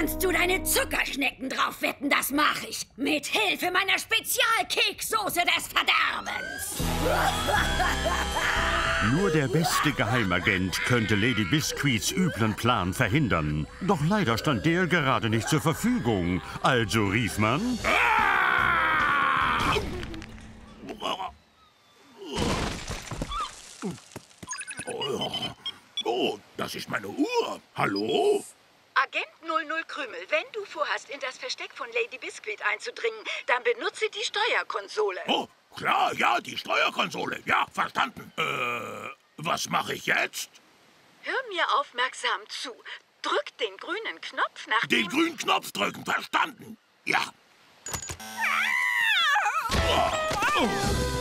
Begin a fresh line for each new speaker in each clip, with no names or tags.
kannst du deine Zuckerschnecken drauf wetten, das mache ich. Mit Hilfe meiner Spezialkekssoße des Verderbens.
Nur der beste Geheimagent könnte Lady Biscuits üblen Plan verhindern. Doch leider stand der gerade nicht zur Verfügung. Also rief man...
Oh, das ist meine Uhr. Hallo?
Agent 00 Krümel, wenn du vorhast, in das Versteck von Lady Biscuit einzudringen, dann benutze die Steuerkonsole.
Oh, klar, ja, die Steuerkonsole. Ja, verstanden. Was mache ich jetzt?
Hör mir aufmerksam zu. Drück den grünen Knopf nach
Den grünen Knopf drücken, verstanden. Ja. Oh.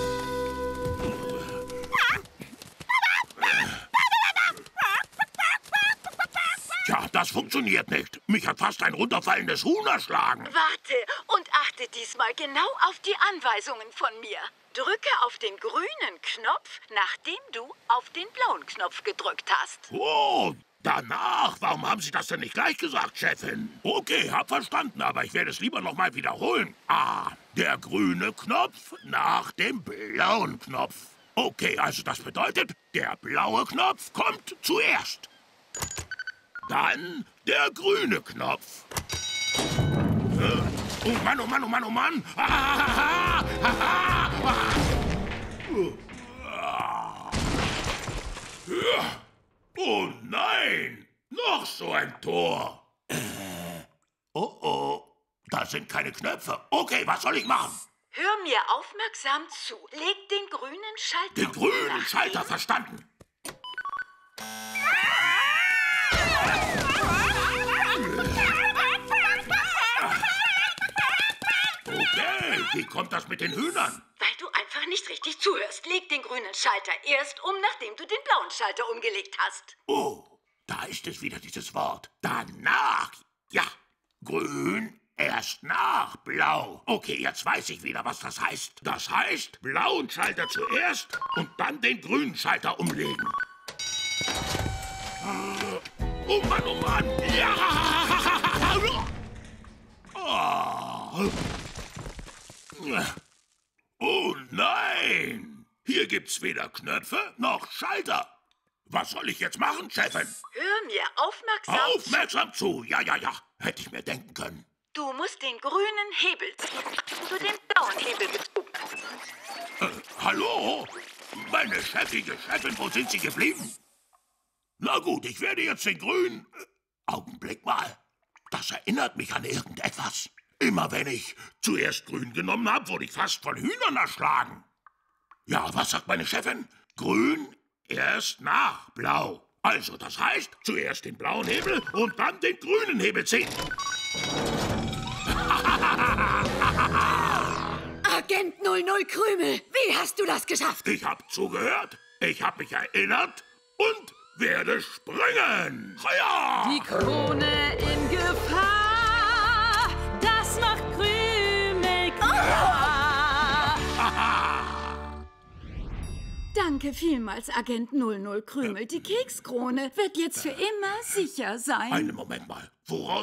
Tja, das funktioniert nicht. Mich hat fast ein runterfallendes Huhn erschlagen.
Warte und achte diesmal genau auf die Anweisungen von mir. Drücke auf den grünen Knopf, nachdem du auf den blauen Knopf gedrückt hast.
Oh, danach. Warum haben Sie das denn nicht gleich gesagt, Chefin? Okay, hab verstanden, aber ich werde es lieber noch mal wiederholen. Ah, der grüne Knopf nach dem blauen Knopf. Okay, also das bedeutet, der blaue Knopf kommt zuerst. Dann der grüne Knopf. Oh Mann, oh Mann, oh Mann, oh Mann. Oh nein, noch so ein Tor. Oh oh, das sind keine Knöpfe. Okay, was soll ich machen?
Hör mir aufmerksam zu. Leg den grünen Schalter.
Den grünen Schalter, verstanden. Okay, wie kommt das mit den Hühnern?
Weil du einfach nicht richtig zuhörst. Leg den grünen Schalter erst um, nachdem du den blauen Schalter umgelegt hast.
Oh, da ist es wieder, dieses Wort. Danach. Ja, grün erst nach blau. Okay, jetzt weiß ich wieder, was das heißt. Das heißt, blauen Schalter zuerst und dann den grünen Schalter umlegen. Oh Mann, oh Mann. Ja. Oh nein. Hier gibt's weder Knöpfe noch Schalter. Was soll ich jetzt machen, Chefin?
Hör mir aufmerksam zu.
Aufmerksam zu. Ja, ja, ja. Hätte ich mir denken können.
Du musst den grünen Hebel ziehen, wenn du den blauen Hebel gezogen hast.
Hallo? Meine chefige Chefin, wo sind Sie geblieben? Na gut, ich werde jetzt den grünen... Augenblick mal. Das erinnert mich an irgendetwas. Immer wenn ich zuerst grün genommen habe, wurde ich fast von Hühnern erschlagen. Ja, was sagt meine Chefin? Grün erst nach blau. Also, das heißt, zuerst den blauen Hebel und dann den grünen Hebel ziehen.
Agent 00 Krümel, wie hast du das geschafft?
Ich habe zugehört, ich habe mich erinnert und werde springen. Ja!
Die Krone in Gefahr, das macht Krümel klar. Danke vielmals, Agent 00 Krümel. Die Kekskrone wird jetzt für immer sicher sein.
Einen Moment mal. Woraus